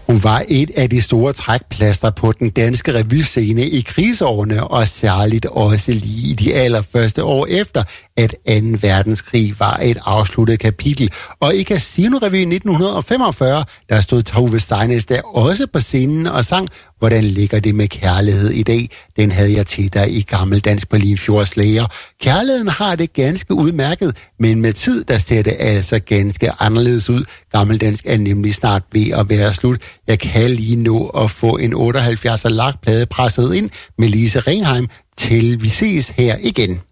Hun var et af de store trækplaster på den danske revyscene i krigsårene, og særligt også lige i de allerførste år efter, at 2. verdenskrig var et afsluttet kapitel. Og i Casino Revy 1945, der stod Tove Steinitz der også på scenen og sang "Hvordan ligger det med kærlighed i dag? Den havde jeg til dig i gammeldansk på Limfjordslæger." Kærligheden har det ganske udmærket, men med tid, der ser det altså ganske anderledes ud. Gammeldansk er nemlig snart ved at være slut. Jeg kan lige nå at få en 78'er lakplade presset ind med Lise Ringheim, til vi ses her igen.